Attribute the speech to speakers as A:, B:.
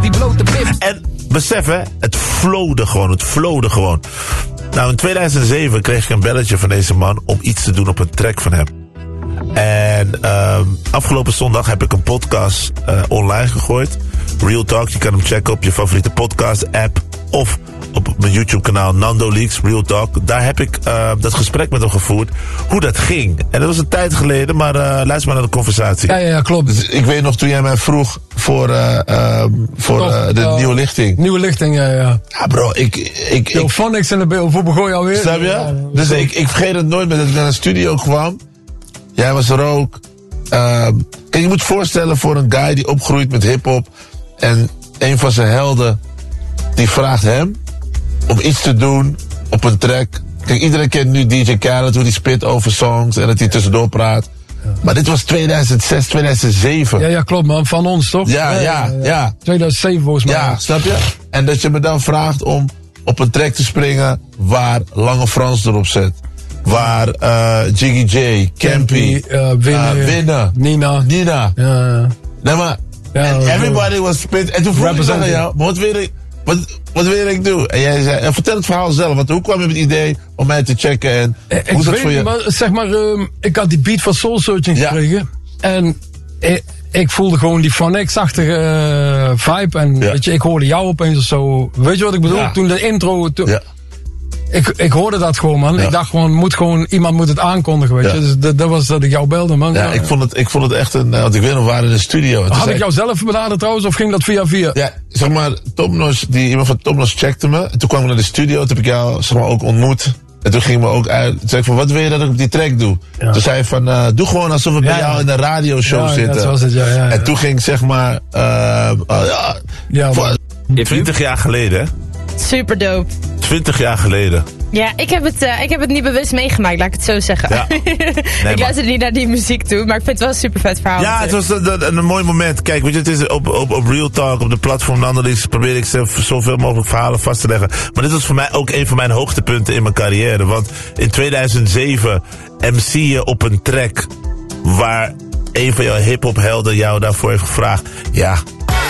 A: die blote pip.
B: En besef hè, het flowde gewoon. Nou, in 2007 kreeg ik een belletje van deze man om iets te doen op een track van hem. En afgelopen zondag heb ik een podcast online gegooid. Real Talk, je kan hem checken op je favoriete podcast app of op mijn YouTube kanaal Nando Leaks, Real Talk. Daar heb ik dat gesprek met hem gevoerd, hoe dat ging. En dat was een tijd geleden, maar luister maar naar de conversatie.
A: Ja, klopt.
B: Dus ik weet nog toen jij mij vroeg voor de nieuwe lichting.
A: Nieuwe lichting, ja.
B: Ja bro,
A: Yo, Phonics en de beeld, voor begon je alweer.
B: Snap je? Ja, dus ik vergeet het nooit meer dat ik naar de studio kwam. Jij was er ook. Kijk, je moet voorstellen voor een guy die opgroeit met hiphop. En een van zijn helden, die vraagt hem om iets te doen op een track. Kijk, iedereen kent nu DJ Khaled, hoe die spit over songs en dat hij tussendoor praat. Ja. Maar dit was 2006, 2007.
A: Ja, klopt man, van ons toch?
B: Ja.
A: 2007 volgens mij.
B: Ja, snap je? En dat je me dan vraagt om op een track te springen waar Lange Frans erop zet. Waar Jiggy J, Campy, Winner, Nina.
A: Ja.
B: Nee, maar everybody was spit. En toen vroeg ik aan jou, wat wil ik doen? En jij zei, vertel het verhaal zelf. Want hoe kwam je met het idee om mij te checken? En hoe is dat voor je?
A: Maar, zeg maar, ik had die beat van Soul Searching gekregen. En ik voelde gewoon die Phonics-achtige vibe. En weet je, ik hoorde jou opeens of zo. Weet je wat ik bedoel? Ja. Toen de intro... Ik hoorde dat gewoon, man. Ja. Ik dacht gewoon, iemand moet het aankondigen, weet je. Dus dat was dat ik jou belde, man.
B: Ja, ik vond het echt want ik weet nog, we waren in de studio.
A: Had ik jou zelf benaderd trouwens, of ging dat via?
B: Ja, zeg maar, iemand van Topnos checkte me. En toen kwam ik naar de studio, toen heb ik jou, zeg maar, ook ontmoet. En toen ging me ook uit. Toen zei ik van, wat wil je dat ik op die track doe? Ja. Toen zei hij van, doe gewoon alsof we bij jou in de radioshow zitten.
A: Dat was het, ja.
B: En toen ging ik, zeg maar, 20 jaar geleden, hè?
C: Super dope.
B: 20 jaar geleden.
C: Ja, ik heb het niet bewust meegemaakt, laat ik het zo zeggen. Ja. Ik luisterde niet naar die muziek toe, maar ik vind het wel een super vet verhaal.
B: Ja, het was een mooi moment. Kijk, weet je, het is op Real Talk, op de platform Nandelix, probeer ik zoveel mogelijk verhalen vast te leggen. Maar dit was voor mij ook een van mijn hoogtepunten in mijn carrière. Want in 2007 MC je op een track waar een van jouw hip-hop helden jou daarvoor heeft gevraagd. Ja,